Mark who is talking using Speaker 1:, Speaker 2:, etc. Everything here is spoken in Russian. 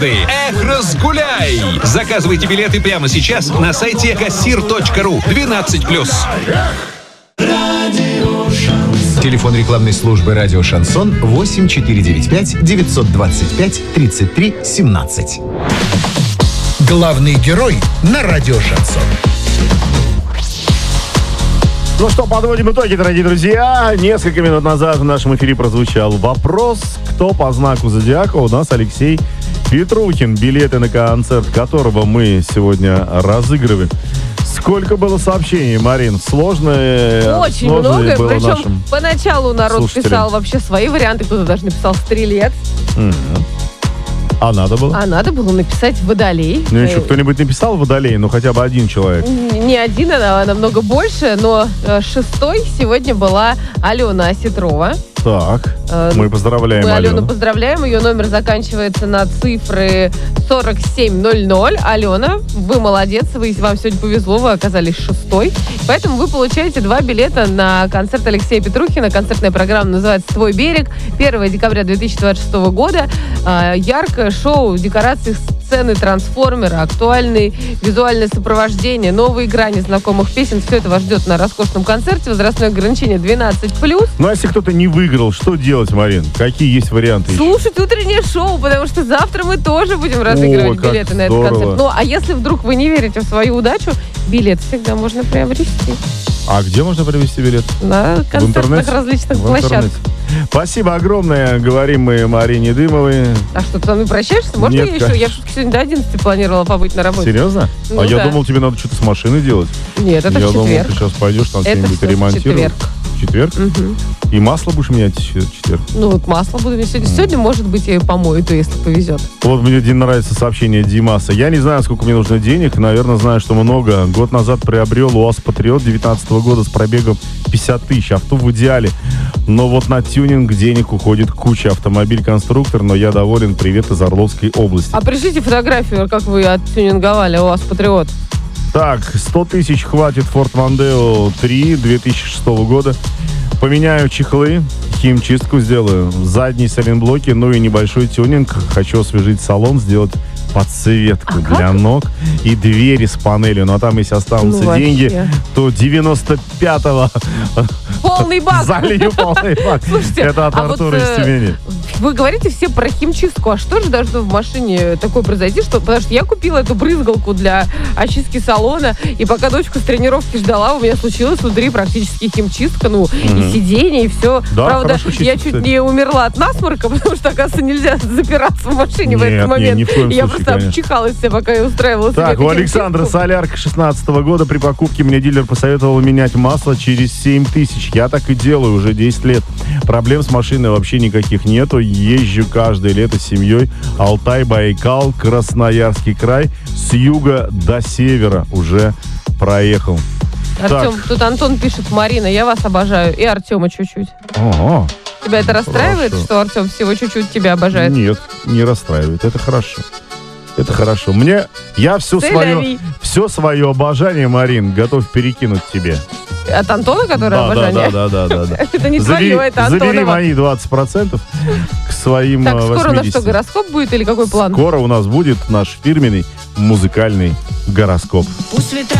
Speaker 1: Эх, разгуляй! Заказывайте билеты прямо сейчас на сайте kassir.ru 12+.
Speaker 2: Телефон рекламной службы «Радио Шансон» 8495-925-33-17. Главный герой на «Радио Шансон».
Speaker 3: Ну что, подводим итоги, дорогие друзья. Несколько минут назад в нашем эфире прозвучал вопрос, кто по знаку зодиака. У нас Алексей Петрухин, билеты на концерт которого мы сегодня разыгрываем. Сколько было сообщений, Марин? Сложное
Speaker 4: очень много. Причем поначалу народ писал вообще свои варианты. Кто-то даже написал «Стрелец».
Speaker 3: А надо было?
Speaker 4: А надо было написать «Водолей».
Speaker 3: Ну еще кто-нибудь написал «Водолей», ну хотя бы один человек.
Speaker 4: Не один, а намного больше, но шестой сегодня была Алена Осетрова.
Speaker 3: Так, мы поздравляем
Speaker 4: Мы
Speaker 3: Алену.
Speaker 4: Алену поздравляем, ее номер заканчивается на цифры 4700. Алена, вы молодец, вам сегодня повезло, вы оказались шестой. Поэтому вы получаете 2 билета на концерт Алексея Петрухина. Концертная программа называется «Твой берег». 1 декабря 2026 года. Яркое шоу, декорации, сцены, трансформеры, актуальное визуальное сопровождение, новые грани знакомых песен. Все это вас ждет на роскошном концерте. Возрастное ограничение 12+.
Speaker 3: Ну а если кто-то не выиграл, что делать, Марин? Какие есть варианты?
Speaker 4: Слушать утреннее шоу, потому что завтра мы тоже будем разыгрывать билеты на этот концерт. Ну, а если вдруг вы не верите в свою удачу, билет всегда можно приобрести.
Speaker 3: А где можно приобрести билет?
Speaker 4: На концертных различных площадках.
Speaker 3: Спасибо огромное, говорим мы Марине Дымовой.
Speaker 4: А что, ты со мной прощаешься? Можно
Speaker 3: Нет,
Speaker 4: я еще? Я все-таки сегодня до 11 планировала побыть на работе.
Speaker 3: Серьезно?
Speaker 4: Ну,
Speaker 3: я думал, тебе надо что-то с машиной делать.
Speaker 4: Нет, это в четверг.
Speaker 3: Я думал, ты сейчас пойдешь там что-нибудь ремонтировать. В четверг?
Speaker 4: Угу.
Speaker 3: И масло будешь менять в четверг?
Speaker 4: Ну, вот масло буду менять сегодня. Сегодня, может быть, я и помою, то если повезет.
Speaker 3: Вот мне нравится сообщение Димаса. Я не знаю, сколько мне нужно денег. Наверное, знаю, что много. Год назад приобрел УАЗ Патриот 19 года с пробегом 50 тысяч. Авто в идеале. Но вот на тюнинг денег уходит куча. Автомобиль-конструктор, но я доволен. Привет из Орловской области.
Speaker 4: А пришлите фотографию, как вы оттюнинговали УАЗ Патриот.
Speaker 3: Так, 100 тысяч хватит Ford Mondeo 3 2006 года. Поменяю чехлы, химчистку сделаю, задние сайлентблоки, ну и небольшой тюнинг. Хочу освежить салон, сделать подсветку для ног и двери с панелью. Ну а там, если останутся деньги, то 95-го
Speaker 4: полный бак.
Speaker 3: Залью полный бак.
Speaker 4: Слушайте,
Speaker 3: это от Артура из Тюмени.
Speaker 4: Вы говорите все про химчистку. А что же должно в машине такое произойти? Потому что я купила эту брызгалку для очистки салона, и пока дочку с тренировки ждала, у меня случилась внутри практически химчистка, и сиденье, и все.
Speaker 3: Да,
Speaker 4: правда, я чуть не умерла от насморка, потому что, оказывается, нельзя запираться в машине в этот момент.
Speaker 3: Ни в коем
Speaker 4: я
Speaker 3: случае,
Speaker 4: просто обчихалась себя, пока я устраивала себе.
Speaker 3: Так, у Александра солярка 16 года. При покупке мне дилер посоветовал менять масло через 7 тысяч. Я так и делаю уже 10 лет. Проблем с машиной вообще никаких нету. Езжу каждое лето с семьей. Алтай, Байкал, Красноярский край. С юга до севера уже проехал.
Speaker 4: Артем, тут Антон пишет: Марина, я вас обожаю. И Артема чуть-чуть.
Speaker 3: Ого.
Speaker 4: Тебя это расстраивает, что Артем всего чуть-чуть тебя обожает?
Speaker 3: Нет, не расстраивает. Это хорошо. Это хорошо. Я все свое обожание, Марин, готов перекинуть тебе.
Speaker 4: От Антона, который обожание?
Speaker 3: Да.
Speaker 4: Это не твое, это Антонова.
Speaker 3: Забери мои 20% к своим 80.
Speaker 4: Так, скоро у нас что, гороскоп будет или какой план?
Speaker 3: Скоро у нас будет наш фирменный музыкальный гороскоп.
Speaker 5: Пусть ветра